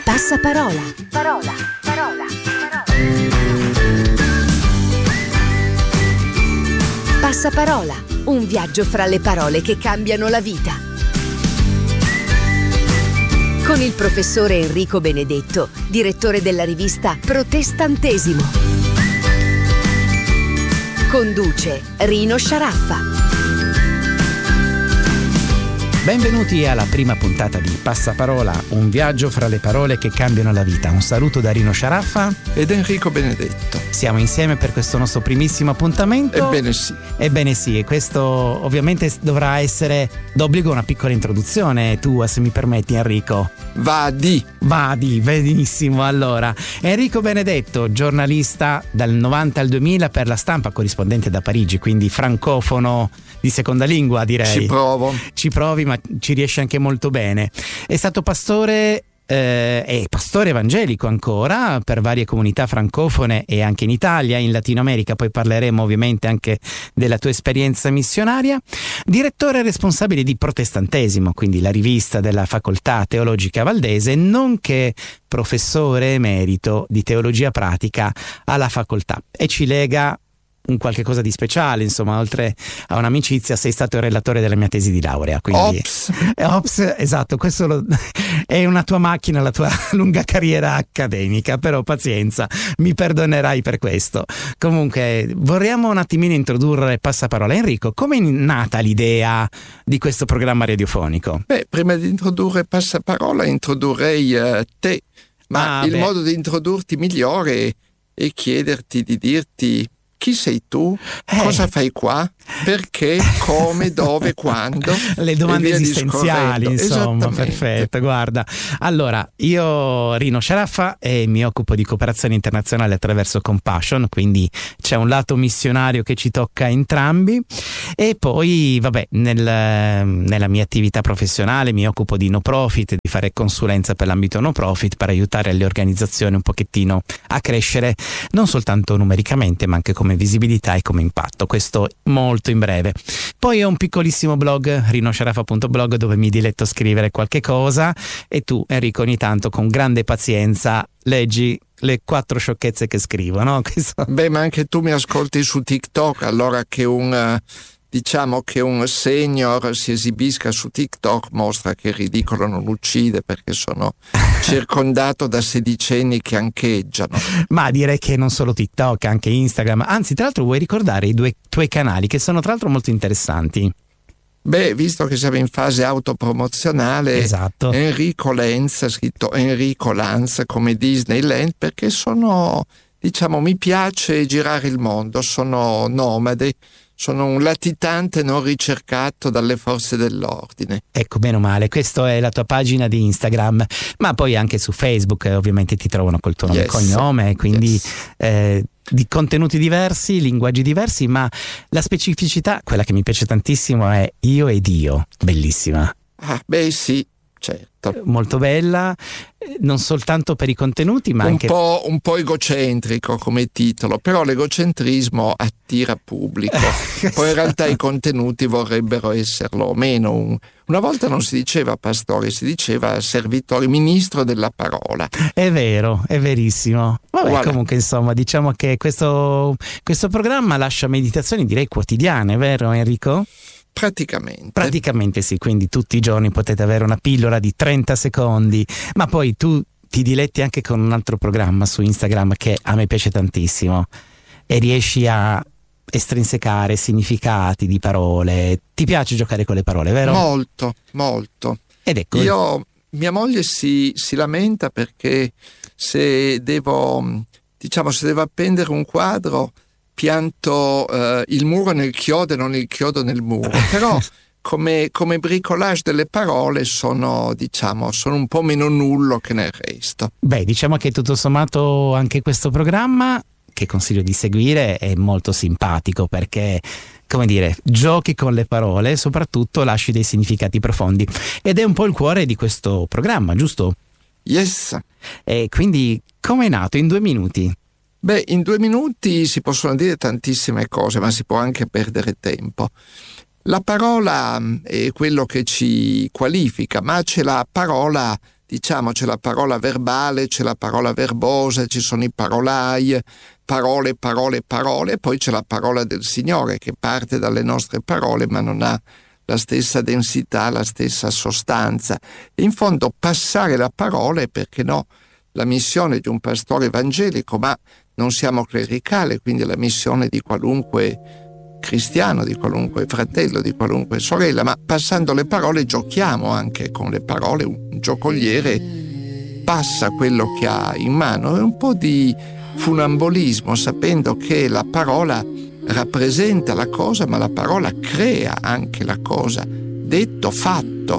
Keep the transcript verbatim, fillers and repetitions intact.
Passaparola. Parola, parola, parola. Passaparola, un viaggio fra le parole che cambiano la vita. Con il professore Enrico Benedetto, direttore della rivista Protestantesimo. Conduce Rino Sciaraffa. Benvenuti alla prima puntata di Passaparola, un viaggio fra le parole che cambiano la vita. Un saluto da Rino Sciaraffa ed Enrico Benedetto. Siamo insieme per questo nostro primissimo appuntamento. Ebbene sì. Ebbene sì, e questo ovviamente dovrà essere d'obbligo una piccola introduzione tua, se mi permetti, Enrico. Vadi. Vadi, benissimo. Allora, Enrico Benedetto, giornalista dal novanta al duemila per La Stampa, corrispondente da Parigi, quindi francofono di seconda lingua, direi. Ci provo. Ci provi, ma ci riesce anche molto bene. È stato pastore eh, è pastore evangelico ancora per varie comunità francofone e anche in Italia, in Latino America. Poi parleremo ovviamente anche della tua esperienza missionaria. Direttore responsabile di Protestantesimo, quindi la rivista della Facoltà Teologica Valdese, nonché professore emerito di teologia pratica alla facoltà, e ci lega un qualche cosa di speciale, insomma, oltre a un'amicizia sei stato il relatore della mia tesi di laurea, quindi Ops, Ops esatto, questo lo, è una tua macchina, la tua lunga carriera accademica, però pazienza, mi perdonerai per questo. Comunque vorremmo un attimino introdurre Passaparola. Enrico, come è nata l'idea di questo programma radiofonico? Beh, prima di introdurre Passaparola introdurrei uh, te, ma ah, il beh. modo di introdurti migliore è chiederti di dirti: chi sei tu? Eh. Cosa fai qua? Perché? Come? Dove? Quando? Le domande esistenziali, insomma. Perfetto, guarda. Allora, io Rino Sciaraffa e mi occupo di cooperazione internazionale attraverso Compassion, quindi c'è un lato missionario che ci tocca entrambi, e poi vabbè, nel, nella mia attività professionale mi occupo di no profit, di fare consulenza per l'ambito no profit, per aiutare le organizzazioni un pochettino a crescere, non soltanto numericamente ma anche come visibilità e come impatto. Questo molto in breve. Poi ho un piccolissimo blog, rinosciaraffa punto blog, dove mi diletto scrivere qualche cosa, e tu, Enrico, ogni tanto con grande pazienza leggi le quattro sciocchezze che scrivo, no? Questo... Beh, ma anche tu mi ascolti su TikTok, allora che un diciamo che un senior si esibisca su TikTok mostra che il ridicolo non uccide, perché sono circondato da sedicenni che ancheggiano. Ma direi che non solo TikTok, anche Instagram. Anzi, tra l'altro, vuoi ricordare i due tuoi canali, che sono tra l'altro molto interessanti? Beh, visto che siamo in fase autopromozionale, esatto. Enrico Lenz, scritto Enrico Lanz come Disneyland, perché sono, diciamo, mi piace girare il mondo, sono nomade, sono un latitante non ricercato dalle forze dell'ordine. Ecco, meno male, questa è la tua pagina di Instagram, ma poi anche su Facebook eh, ovviamente ti trovano col tuo nome e Yes. cognome, quindi Yes. eh, di contenuti diversi, linguaggi diversi, ma la specificità, quella che mi piace tantissimo, è io ed io, bellissima. Ah, beh sì, certo. Molto bella, non soltanto per i contenuti, ma un anche... po', un po' egocentrico come titolo, però l'egocentrismo attira pubblico. Poi in realtà i contenuti vorrebbero esserlo meno. Un, una volta non si diceva pastore, si diceva servitore, ministro della parola. È vero, è verissimo. Vabbè, Voilà. Comunque, insomma, diciamo che questo, questo programma lascia meditazioni, direi, quotidiane, vero Enrico? Praticamente. Praticamente sì, quindi tutti i giorni potete avere una pillola di trenta secondi, ma poi tu ti diletti anche con un altro programma su Instagram che a me piace tantissimo, e riesci a estrinsecare significati di parole. Ti piace giocare con le parole, vero? Molto, molto. Ed ecco, Io, mia moglie si, si lamenta perché se devo, diciamo, se devo appendere un quadro, pianto eh, il muro nel chiodo e non il chiodo nel muro. Però come, come bricolage delle parole sono, diciamo, sono un po' meno nullo che nel resto. beh, diciamo che tutto sommato anche questo programma, che consiglio di seguire, è molto simpatico perché, come dire, giochi con le parole e soprattutto lasci dei significati profondi, ed è un po' il cuore di questo programma, giusto? Yes. E quindi come è nato in due minuti? Beh, in due minuti si possono dire tantissime cose, ma si può anche perdere tempo. La parola è quello che ci qualifica, ma c'è la parola, diciamo c'è la parola verbale, c'è la parola verbosa, ci sono i parolai, parole, parole, parole, e poi c'è la parola del Signore che parte dalle nostre parole ma non ha la stessa densità, la stessa sostanza. In fondo passare la parola è, perché no, la missione di un pastore evangelico, ma non siamo clericali, quindi la missione di qualunque cristiano, di qualunque fratello, di qualunque sorella, ma passando le parole giochiamo anche con le parole. Un giocoliere passa quello che ha in mano, è un po' di funambolismo, sapendo che la parola rappresenta la cosa, ma la parola crea anche la cosa. Detto, fatto,